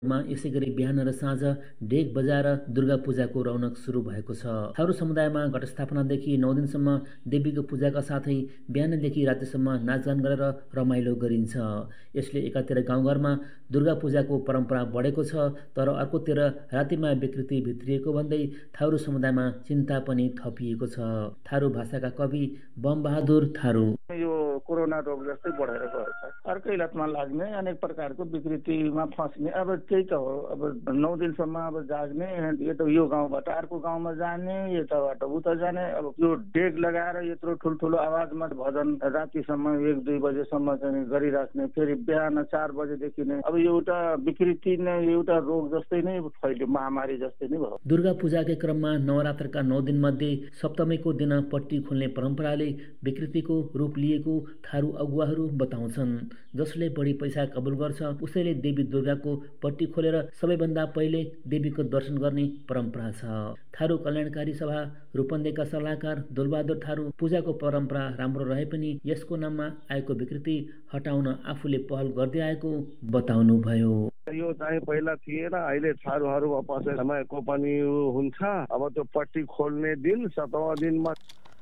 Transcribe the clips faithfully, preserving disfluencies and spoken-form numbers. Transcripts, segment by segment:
मा यसै गरी बिहान र साँझ डेग बजाएर दुर्गा पूजाको रौनक सुरु भएको छ। थारू समुदायमा घटस्थापनादेखि नौ दिनसम्म देवीको पूजाका साथै बिहानदेखि रातिसम्म नाचगान गरेर रमाइलो गरिन्छ। यसले एकातिर गाउँघरमा दुर्गा पूजाको परम्परा बढेको छ, तर अर्कोतिर रातिमा विकृति भित्रिएको भन्दै थारू समुदायमा चिन्ता पनि थपिएको छ। थारू भाषाका कवि बमबहादुर थारू यो कोरोना रोग जस्तै बढेर गएको छ। अर्कै लतमा लाग्ने, अनेक प्रकारको विकृतिमा फस्ने, अब त्यही त हो। अब नौ दिनसम्म अब जाग्ने, यो त यो गाउँबाट अर्को गाउँमा जाने, यताबाट उता जाने। अब यो डेग लगाएर यत्रो ठुल्ठुलो आवाजमा भजन रातिसम्म एक दुई बजेसम्म चाहिँ गरिराख्ने, फेरि बिहान चार बजेदेखि नै अब एउटा विकृति नै एउटा रोग जस्तै नै फैल्यो, महामारी जस्तै नै भयो। दुर्गा पूजाकै क्रममा नवरात्रका नौ दिन मध्ये सप्तमीको दिन पट्टी खोल्ने परम्पराले विकृतिको रूप लिएको थारू अगुवाहरू बताउँछन्। जसले बढी पैसा कबुल गर्छ उसैले देवी दुर्गाको पट्टी खोलेर सबैभन्दा पहिले देवीको दर्शन गर्ने परम्परा छ। थारू कल्याणकारी सभा रूपन्देहीका सल्लाहकार दुलबहादुर थारू पूजाको परम्परा राम्रो रहे पनि यसको नाममा आएको विकृति हटाउन आफूले पहल गर्दै आएको बताउनुभयो। यो चाहिँ पहिला थिएन, अहिले थारूहरूमा पछि समयको पनि हुन्छ। अब त्यो पट्टी खोल्ने दिन सतौं दिनमा।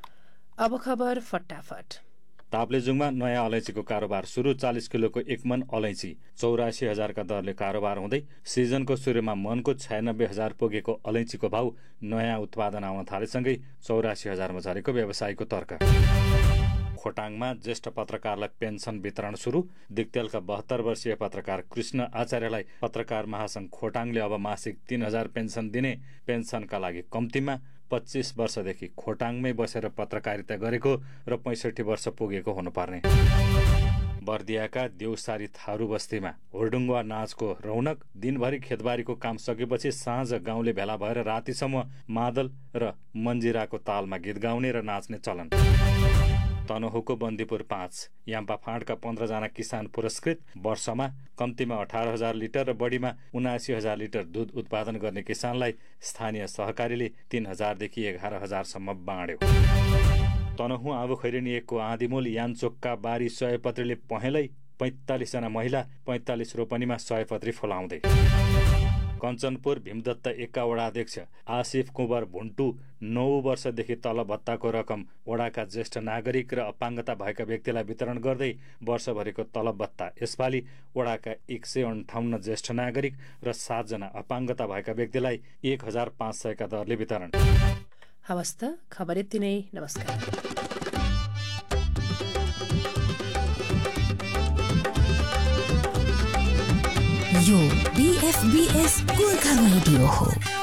अब खबर फटाफट। ताप्लेजुङमा नयाँ अलैँचीको कारोबार सुरु। चालिस किलोको एक मन अलैँची चौरासी हजारका दरले कारोबार हुँदै सिजनको सुरुमा मनको छयानब्बे हजार पुगेको अलैँचीको भाउ नयाँ उत्पादन आउन थालेसँगै चौरासी हजारमा झरेको व्यवसायीको तर्क। खोटाङमा ज्येष्ठ पत्रकारलाई पेन्सन वितरण सुरु। दिक्तेलका बहत्तर वर्षीय पत्रकार कृष्ण आचार्यलाई पत्रकार महासंघ खोटाङले अब मासिक तीन हजार पेन्सन दिने, पेन्सनका लागि कम्तीमा पच्चीस वर्षदेखि खोटाङमै बसेर पत्रकारिता गरेको र पैँसठी वर्ष पुगेको हुनुपर्ने। बर्दियाका देउसारी थारू बस्तीमा होर्डुङ्गवा नाचको रौनक। दिनभरि खेतबारीको काम सकेपछि साँझ गाउँले भेला भएर रातिसम्म मादल र मन्जिराको तालमा गीत गाउने र नाच्ने चलन। तनहुको बन्दीपुर पाँच याम्पा फाँडका पन्ध्रजना किसान पुरस्कृत। वर्षमा कम्तीमा अठार हजार लिटर र बढीमा उनासी हजार लिटर दूध उत्पादन गर्ने किसानलाई स्थानीय सहकारीले तीन हजारदेखि एघार हजारसम्म बाँड्यो। तनहु आबु खैरेनी एकको आँधीमूल यानचोकका बारी सयपत्रीले पहेँलै पैँतालिसजना महिला पैँतालिस रोपनीमा सयपत्री फुलाउँदै। कञ्चनपुर भीमदत्त एकका वडाध्यक्ष आसिफ कुँवर भुन्टु नौ वर्षदेखि तल भत्ताको रकम वडाका ज्येष्ठ नागरिक र अपाङ्गता भएका व्यक्तिलाई वितरण गर्दै वर्षभरिको तलब भत्ता यसपालि वडाका एक सय अन्ठाउन्न ज्येष्ठ नागरिक र सातजना अपाङ्गता भएका व्यक्तिलाई एक हजार पाँच सयका दरले वितरण। हवस् त, खबर यति नै। नमस्कार। यो बीएफबीएस गोर्खा रेडियो हो।